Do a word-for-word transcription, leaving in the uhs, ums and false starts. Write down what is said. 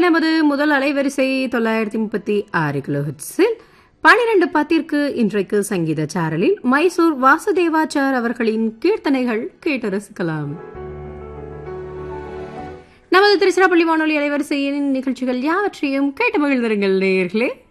நமது முதல் அலைவரிசை தொள்ளாயிரத்தி முப்பத்தி ஆறு கிலோஹெர்ட்ஸில் பனிரெண்டு பத்திற்கு இன்றைக்கு சங்கீத சாரலில் மைசூர் வாசுதேவாச்சார் அவர்களின் கீர்த்தனைகள் கேட்டு ரசிக்கலாம். நமது திருச்சிராப்பள்ளி வானொலி அலைவரிசையின் நிகழ்ச்சிகள் யாவற்றையும் கேட்டு மகிழ்ந்திருங்கள் நேயர்களே.